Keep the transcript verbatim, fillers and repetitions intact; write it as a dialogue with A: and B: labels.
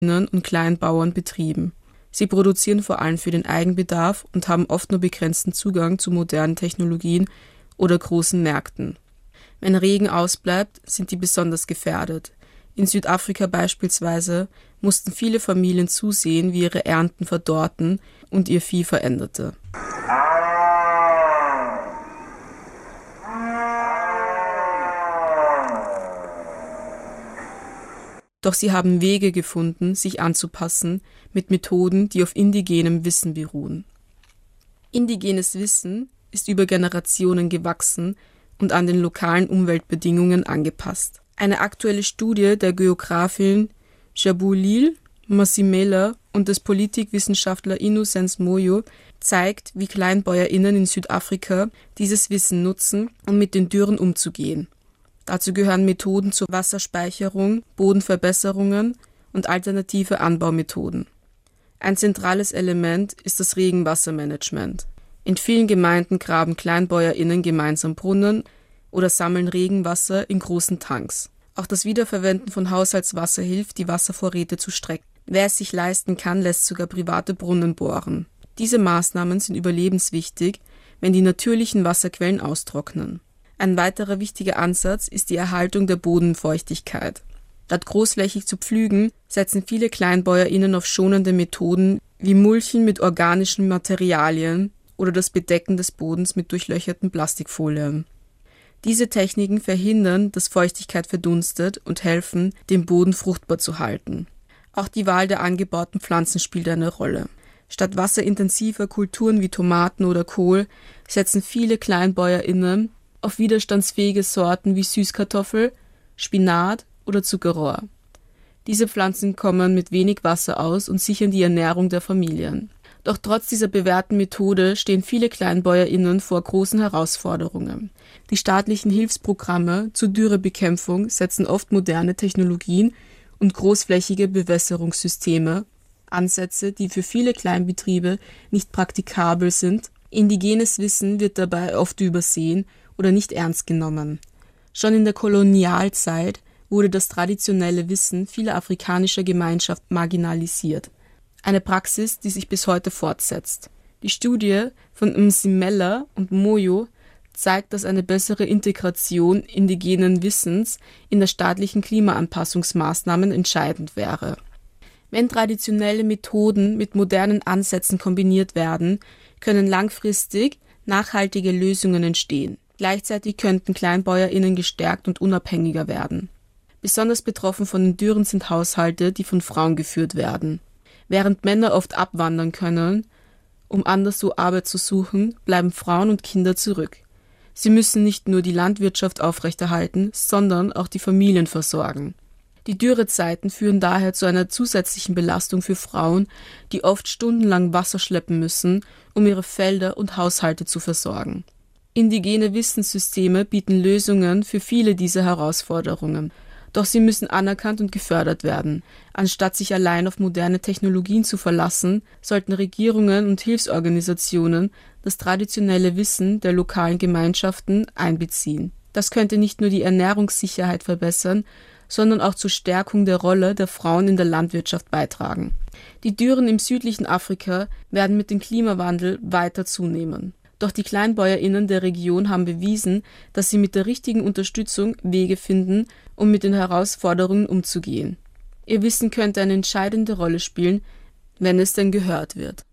A: und Kleinbauern betrieben. Sie produzieren vor allem für den Eigenbedarf und haben oft nur begrenzten Zugang zu modernen Technologien oder großen Märkten. Wenn Regen ausbleibt, sind die besonders gefährdet. In Südafrika beispielsweise mussten viele Familien zusehen, wie ihre Ernten verdorrten und ihr Vieh veränderte. Doch sie haben Wege gefunden, sich anzupassen, mit Methoden, die auf indigenem Wissen beruhen. Indigenes Wissen ist über Generationen gewachsen und an den lokalen Umweltbedingungen angepasst. Eine aktuelle Studie der Geografin Jabulile Masemola und des Politikwissenschaftlers Innocence Moyo zeigt, wie KleinbäuerInnen in Südafrika dieses Wissen nutzen, um mit den Dürren umzugehen. Dazu gehören Methoden zur Wasserspeicherung, Bodenverbesserungen und alternative Anbaumethoden. Ein zentrales Element ist das Regenwassermanagement. In vielen Gemeinden graben KleinbäuerInnen gemeinsam Brunnen oder sammeln Regenwasser in großen Tanks. Auch das Wiederverwenden von Haushaltswasser hilft, die Wasservorräte zu strecken. Wer es sich leisten kann, lässt sogar private Brunnen bohren. Diese Maßnahmen sind überlebenswichtig, wenn die natürlichen Wasserquellen austrocknen. Ein weiterer wichtiger Ansatz ist die Erhaltung der Bodenfeuchtigkeit. Statt großflächig zu pflügen, setzen viele KleinbäuerInnen auf schonende Methoden wie Mulchen mit organischen Materialien oder das Bedecken des Bodens mit durchlöcherten Plastikfolien. Diese Techniken verhindern, dass Feuchtigkeit verdunstet und helfen, den Boden fruchtbar zu halten. Auch die Wahl der angebauten Pflanzen spielt eine Rolle. Statt wasserintensiver Kulturen wie Tomaten oder Kohl setzen viele KleinbäuerInnen auf widerstandsfähige Sorten wie Süßkartoffel, Spinat oder Zuckerrohr. Diese Pflanzen kommen mit wenig Wasser aus und sichern die Ernährung der Familien. Doch trotz dieser bewährten Methode stehen viele KleinbäuerInnen vor großen Herausforderungen. Die staatlichen Hilfsprogramme zur Dürrebekämpfung setzen oft moderne Technologien und großflächige Bewässerungssysteme, Ansätze, die für viele Kleinbetriebe nicht praktikabel sind. Indigenes Wissen wird dabei oft übersehen oder nicht ernst genommen. Schon in der Kolonialzeit wurde das traditionelle Wissen vieler afrikanischer Gemeinschaften marginalisiert. Eine Praxis, die sich bis heute fortsetzt. Die Studie von Masemola und Moyo zeigt, dass eine bessere Integration indigenen Wissens in der staatlichen Klimaanpassungsmaßnahmen entscheidend wäre. Wenn traditionelle Methoden mit modernen Ansätzen kombiniert werden, können langfristig nachhaltige Lösungen entstehen. Gleichzeitig könnten KleinbäuerInnen gestärkt und unabhängiger werden. Besonders betroffen von den Dürren sind Haushalte, die von Frauen geführt werden. Während Männer oft abwandern können, um anderswo Arbeit zu suchen, bleiben Frauen und Kinder zurück. Sie müssen nicht nur die Landwirtschaft aufrechterhalten, sondern auch die Familien versorgen. Die Dürrezeiten führen daher zu einer zusätzlichen Belastung für Frauen, die oft stundenlang Wasser schleppen müssen, um ihre Felder und Haushalte zu versorgen. Indigene Wissenssysteme bieten Lösungen für viele dieser Herausforderungen. Doch sie müssen anerkannt und gefördert werden. Anstatt sich allein auf moderne Technologien zu verlassen, sollten Regierungen und Hilfsorganisationen das traditionelle Wissen der lokalen Gemeinschaften einbeziehen. Das könnte nicht nur die Ernährungssicherheit verbessern, sondern auch zur Stärkung der Rolle der Frauen in der Landwirtschaft beitragen. Die Dürren im südlichen Afrika werden mit dem Klimawandel weiter zunehmen. Doch die KleinbäuerInnen der Region haben bewiesen, dass sie mit der richtigen Unterstützung Wege finden, um mit den Herausforderungen umzugehen. Ihr Wissen könnte eine entscheidende Rolle spielen, wenn es denn gehört wird.